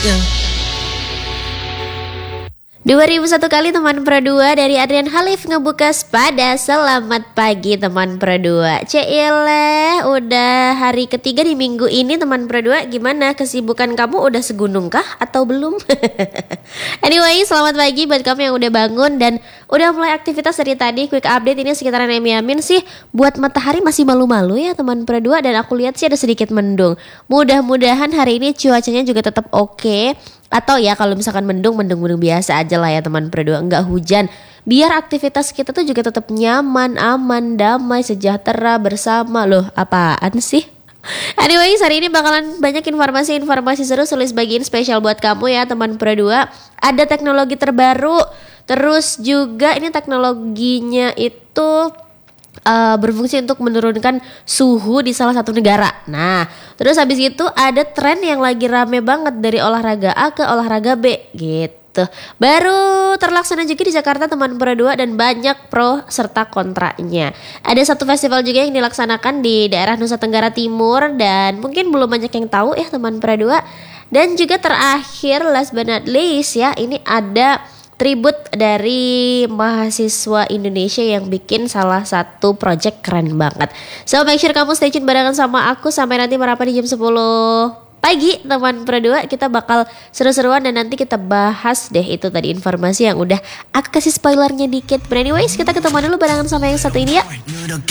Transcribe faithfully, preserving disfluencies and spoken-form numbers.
dua ribu satu kali teman Pro dua dari Adrian Halif ngebuka pada selamat pagi teman Pro dua. Cile, udah hari ketiga di minggu ini teman Pro dua. Gimana kesibukan kamu, udah segunung kah atau belum? Anyway, selamat pagi buat kamu yang udah bangun dan udah mulai aktivitas dari tadi. Quick update ini sekitaran Emi Amin sih. Buat matahari masih malu-malu ya teman Pro dua, dan aku lihat sih ada sedikit mendung. Mudah-mudahan hari ini cuacanya juga tetap oke. Okay. Atau ya kalau misalkan mendung, mendung-mendung biasa aja lah ya teman Pro dua, enggak hujan. Biar aktivitas kita tuh juga tetap nyaman, aman, damai, sejahtera bersama. Loh, apaan sih? Anyway, hari ini bakalan banyak informasi-informasi seru tulis bagian spesial buat kamu ya teman Pro dua. Ada teknologi terbaru. Terus juga ini teknologinya itu Uh, berfungsi untuk menurunkan suhu di salah satu negara. Nah, terus habis itu ada tren yang lagi rame banget dari olahraga A ke olahraga B gitu. Baru terlaksana juga di Jakarta teman Pro dua, dan banyak pro serta kontranya. Ada satu festival juga yang dilaksanakan di daerah Nusa Tenggara Timur, dan mungkin belum banyak yang tahu ya teman Pro dua. Dan juga terakhir last but not least ya, ini ada tribut dari mahasiswa Indonesia yang bikin salah satu project keren banget. So make sure kamu stay tune barengan sama aku sampai nanti merapat di jam sepuluh pagi teman Pro dua. Kita bakal seru-seruan dan nanti kita bahas deh itu tadi informasi yang udah aku kasih spoilernya dikit. But anyways, kita ketemu dulu barengan sama yang satu ini ya.